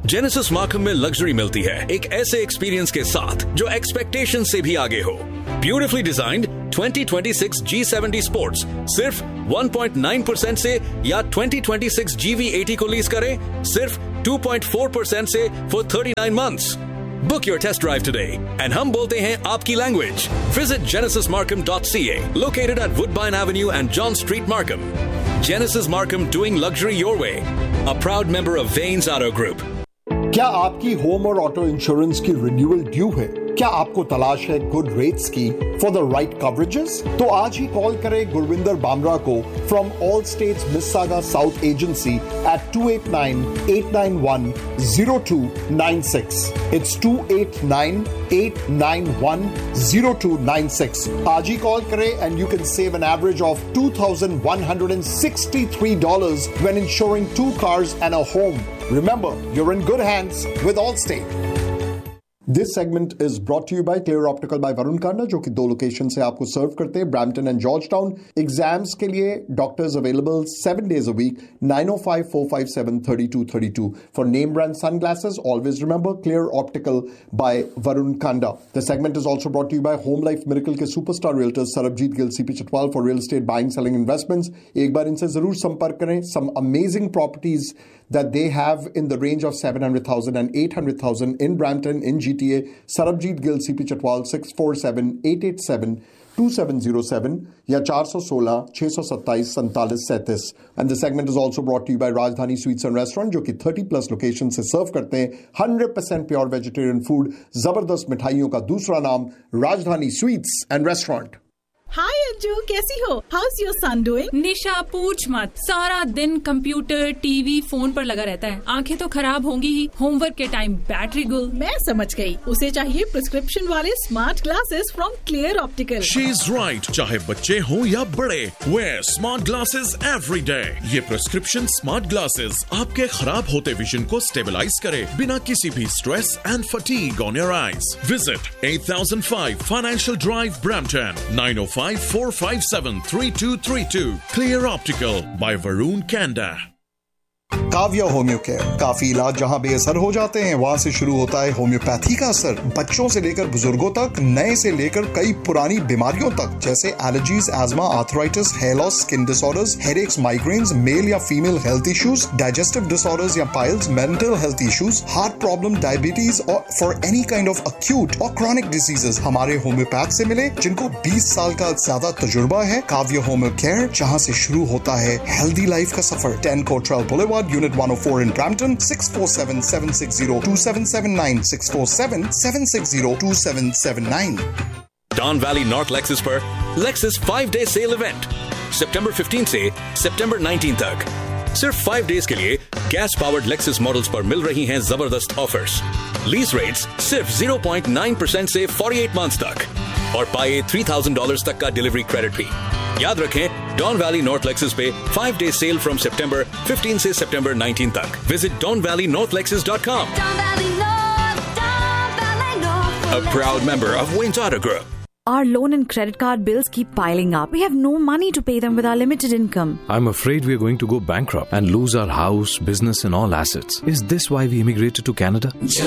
Genesis Markham में luxury मिलती है एक ऐसे एक्सपीरियंस के साथ जो एक्सपेक्टेशन से भी आगे हो। ब्यूटिफुली डिजाइन्ड 2026 G70 स्पोर्ट्स सिर्फ 1.9% से या 2026 GV80 को लीज करें सिर्फ 2.4% से for 39 months। Book your test drive today and हम बोलते हैं आपकी language. Visit genesismarkham.ca, located at Woodbine Avenue and John Street, Markham. Genesis Markham, doing luxury your way. A proud member of Vains Auto Group. क्या आपकी home और auto insurance की renewal due है? क्या आपको तलाश है गुड रेट्स की फॉर द राइट कवरेजेस? तो आज ही कॉल करें गुरविंदर बामरा को from all states मिस्सागा south agency eight 289-891-0296. It's 289-891-0296. आज ही कॉल करें and you can save an average of $2,163 when insuring 2 cars and a home. Remember, you're in good hands with Allstate. This segment is brought to you by Clear Optical by Varun Kanda, जो कि 2 location से आपको सर्व करते हैं, Brampton and George town. Exams के लिए doctors available 7 days a week, 905-457-3232 for name brand sunglasses. Always remember Clear Optical by Varun Kanda. The segment is also brought to you by Home Life Miracle के superstar realtors Sarabjit Gill CP Chatwal for real estate buying, selling, investments. एक बार इनसे जरूर संपर्क करें। Some amazing properties that they have in the range of 700,000 and 800,000 in Brampton, in GTA. Sarabjit Gill, CP Chatwal, 647-887-2707 या 416-627-4737. And the segment is also brought to you by Rajdhani Sweets and Restaurant, जो कि 30+ location से सर्व करते हैं 100% pure vegetarian food. जबरदस्त मिठाइयों का दूसरा नाम राजधानी स्वीट्स एंड रेस्टोरेंट। हाय अंजू, कैसी हो? House your son doing? निशा पूछ मत, सारा दिन कंप्यूटर, टीवी, फोन पर लगा रहता है। आंखें तो खराब होंगी ही, होमवर्क के टाइम बैटरी गुल। मैं समझ गई, उसे चाहिए प्रिस्क्रिप्शन वाले smart glasses from clear optical. She is right, चाहे बच्चे हों या बड़े, where smart glasses every day. ये प्रिस्क्रिप्शन स्मार्ट ग्लासेस आपके खराब होते विजन को स्टेबलाइज करे बिना किसी भी stress and fatigue on your eyes. Visit 8005 Financial Drive, Brampton, 905-457-3232. Clear Optical by Varun Kanda. Kavya homeo care, काफी इलाज जहां बेअसर हो जाते हैं वहां से शुरू होता है होम्योपैथी का असर। बच्चों से लेकर बुजुर्गों तक, नए से लेकर कई पुरानी बीमारियों तक, जैसे allergies, ESMA, arthritis, hair loss, skin disorders, headaches, migraines, mail या female health issues, digestive disorders या piles, mental health issues, heart problem, diabetes और for any kind of acute और क्रॉनिक डिजीजेस हमारे होम्योपैथ से मिले, जिनको 20 साल का ज्यादा तजुर्बा है। काव्या होम्यो केयर, जहां से शुरू होता है हेल्दी लाइफ का सफर। 10 Courtral Boulevard, Unit 104 in Brampton, 647-760-2779, 647-760-2779. Don Valley North Lexus पर Lexus 5-day sale event, September 15 से September 19 तक। सिर्फ 5 days के लिए गैस पावर्ड Lexus मॉडल्स पर मिल रही हैं जबरदस्त ऑफर्स। लीज रेट्स सिर्फ 0.9% से 48 months तक और पाए $3,000 तक का डिलीवरी क्रेडिट भी। याद रखें, डॉन वैली नॉर्थ लेक्सस पे 5-day सेल फ्रॉम September 15 से September 19 तक। Visit donvalleynorthlexus.com. A proud member of Wayne's Auto Group. Our loan and credit card bills keep piling up. We have no money to pay them with our limited income. I'm afraid we're going to go bankrupt and lose our house, business and all assets. Is this why we immigrated to Canada?